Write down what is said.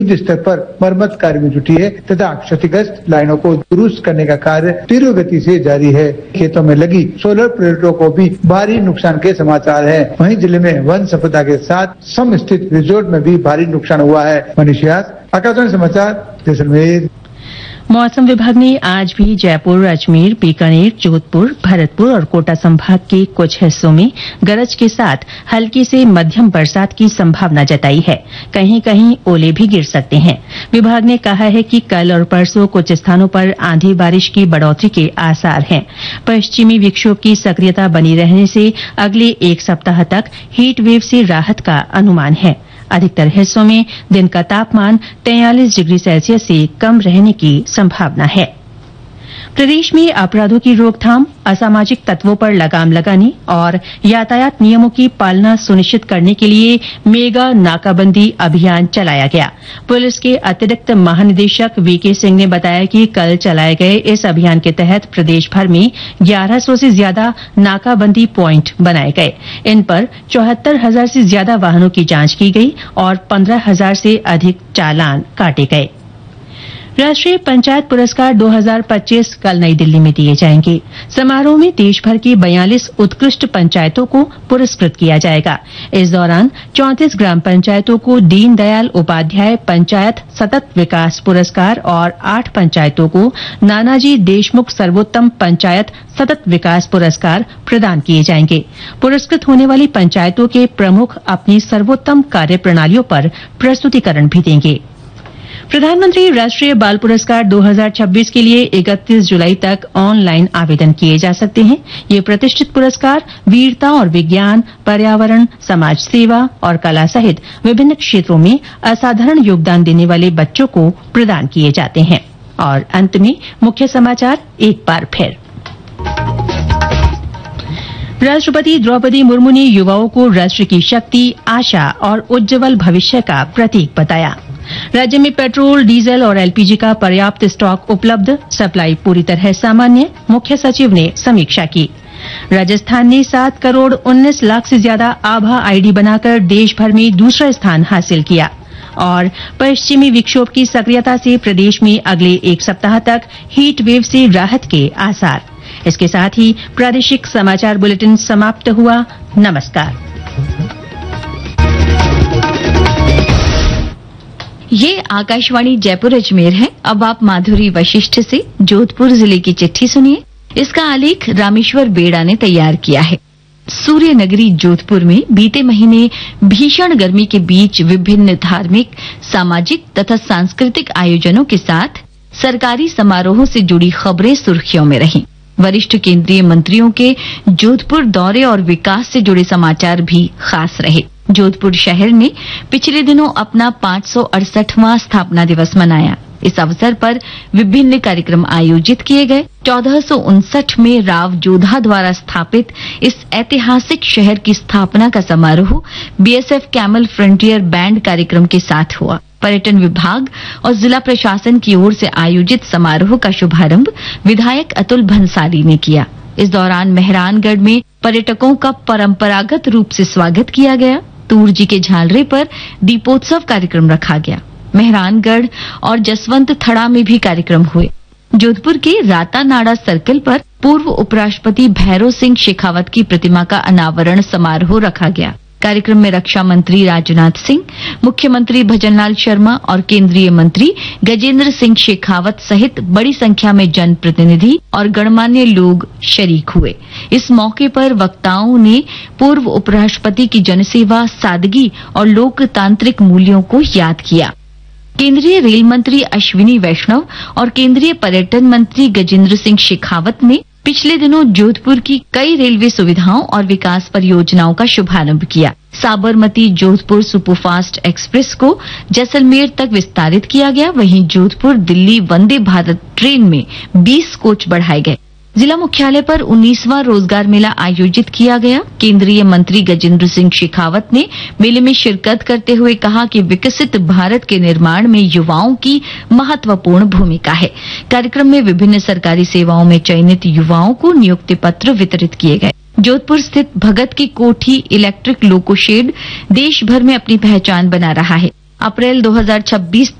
स्तर पर मरम्मत कार्य में जुटी है तथा क्षतिग्रस्त लाइनों को दुरुस्त करने का कार्य तीव्र गति से जारी है। खेतों में लगी सोलर प्लेटों को भी भारी नुकसान के समाचार है। वहीं जिले में वन संपदा के साथ सम स्थित रिजोर्ट में भी भारी नुकसान हुआ है। मनीष व्यास, आकाशवाणी समाचार, जैसलमेर। मौसम विभाग ने आज भी जयपुर, अजमेर, बीकानेर, जोधपुर, भरतपुर और कोटा संभाग के कुछ हिस्सों में गरज के साथ हल्की से मध्यम बरसात की संभावना जताई है। कहीं कहीं ओले भी गिर सकते हैं। विभाग ने कहा है कि कल और परसों कुछ स्थानों पर आंधी बारिश की बढ़ोतरी के आसार हैं। पश्चिमी विक्षोभ की सक्रियता बनी रहने से अगले एक सप्ताह तक हीट वेव से राहत का अनुमान है। अधिकतर हिस्सों में दिन का तापमान 43 डिग्री सेल्सियस से कम रहने की संभावना है। प्रदेश में अपराधों की रोकथाम, असामाजिक तत्वों पर लगाम लगाने और यातायात नियमों की पालना सुनिश्चित करने के लिए मेगा नाकाबंदी अभियान चलाया गया। पुलिस के अतिरिक्त महानिदेशक वीके सिंह ने बताया कि कल चलाए गए इस अभियान के तहत प्रदेश भर में 1100 से ज्यादा नाकाबंदी प्वाइंट बनाए गए। इन पर 74,000 से ज्यादा वाहनों की जांच की गई और 15,000 से अधिक चालान काटे गए। राष्ट्रीय पंचायत पुरस्कार 2025 कल नई दिल्ली में दिए जाएंगे। समारोह में देश भर की 42 उत्कृष्ट पंचायतों को पुरस्कृत किया जाएगा। इस दौरान 34 ग्राम पंचायतों को दीनदयाल उपाध्याय पंचायत सतत विकास पुरस्कार और 8 पंचायतों को नानाजी देशमुख सर्वोत्तम पंचायत सतत विकास पुरस्कार प्रदान किए जाएंगे। पुरस्कृत होने वाली पंचायतों के प्रमुख अपनी सर्वोत्तम कार्य प्रणालियों पर प्रस्तुतिकरण भी देंगे। प्रधानमंत्री राष्ट्रीय बाल पुरस्कार 2026 के लिए 31 जुलाई तक ऑनलाइन आवेदन किए जा सकते हैं। ये प्रतिष्ठित पुरस्कार वीरता और विज्ञान, पर्यावरण, समाज सेवा और कला सहित विभिन्न क्षेत्रों में असाधारण योगदान देने वाले बच्चों को प्रदान किए जाते हैं। और अंत में मुख्य समाचार एक बार फिर। राष्ट्रपति द्रौपदी मुर्मू ने युवाओं को राष्ट्र की शक्ति, आशा और उज्जवल भविष्य का प्रतीक बताया। राज्य में पेट्रोल, डीजल और एलपीजी का पर्याप्त स्टॉक उपलब्ध, सप्लाई पूरी तरह सामान्य, मुख्य सचिव ने समीक्षा की। राजस्थान ने 7 करोड़ 19 लाख से ज्यादा आभा आईडी बनाकर देश भर में दूसरा स्थान हासिल किया। और पश्चिमी विक्षोभ की सक्रियता से प्रदेश में अगले एक सप्ताह तक हीट वेव से राहत के आसार। इसके साथ ही प्रादेशिक समाचार बुलेटिन समाप्त हुआ। नमस्कार। ये आकाशवाणी जयपुर अजमेर है। अब आप माधुरी वशिष्ठ से जोधपुर जिले की चिट्ठी सुनिए। इसका आलेख रामेश्वर बेड़ा ने तैयार किया है। सूर्य नगरी जोधपुर में बीते महीने भीषण गर्मी के बीच विभिन्न धार्मिक, सामाजिक तथा सांस्कृतिक आयोजनों के साथ सरकारी समारोहों से जुड़ी खबरें सुर्खियों में रहीं। वरिष्ठ केंद्रीय मंत्रियों के जोधपुर दौरे और विकास से जुड़े समाचार भी खास रहे। जोधपुर शहर ने पिछले दिनों अपना 568वां स्थापना दिवस मनाया। इस अवसर पर विभिन्न कार्यक्रम आयोजित किए गए। 1459 में राव जोधा द्वारा स्थापित इस ऐतिहासिक शहर की स्थापना का समारोह बीएसएफ कैमल फ्रंटियर बैंड कार्यक्रम के साथ हुआ। पर्यटन विभाग और जिला प्रशासन की ओर से आयोजित समारोह का शुभारंभ विधायक अतुल भंसाली ने किया। इस दौरान मेहरानगढ़ में पर्यटकों का परंपरागत रूप से स्वागत किया गया। तूरजी के झालरे पर दीपोत्सव कार्यक्रम रखा गया। मेहरानगढ़ और जसवंत थड़ा में भी कार्यक्रम हुए। जोधपुर के रातानाड़ा सर्कल पर पूर्व उपराष्ट्रपति भैरव सिंह शेखावत की प्रतिमा का अनावरण समारोह रखा गया। कार्यक्रम में रक्षा मंत्री राजनाथ सिंह, मुख्यमंत्री भजनलाल शर्मा और केंद्रीय मंत्री गजेंद्र सिंह शेखावत सहित बड़ी संख्या में जनप्रतिनिधि और गणमान्य लोग शरीक हुए। इस मौके पर वक्ताओं ने पूर्व उपराष्ट्रपति की जनसेवा, सादगी और लोकतांत्रिक मूल्यों को याद किया। केंद्रीय रेल मंत्री अश्विनी वैष्णव और केंद्रीय पर्यटन मंत्री गजेंद्र सिंह शेखावत ने पिछले दिनों जोधपुर की कई रेलवे सुविधाओं और विकास परियोजनाओं का शुभारंभ किया। साबरमती जोधपुर सुपरफास्ट एक्सप्रेस को जैसलमेर तक विस्तारित किया गया। वहीं जोधपुर दिल्ली वंदे भारत ट्रेन में 20 कोच बढ़ाए गए। जिला मुख्यालय पर 19वां रोजगार मेला आयोजित किया गया। केंद्रीय मंत्री गजेंद्र सिंह शेखावत ने मेले में शिरकत करते हुए कहा कि विकसित भारत के निर्माण में युवाओं की महत्वपूर्ण भूमिका है। कार्यक्रम में विभिन्न सरकारी सेवाओं में चयनित युवाओं को नियुक्ति पत्र वितरित किए गए। जोधपुर स्थित भगत की कोठी इलेक्ट्रिक लोको शेड देश भर में अपनी पहचान बना रहा है। अप्रैल 2026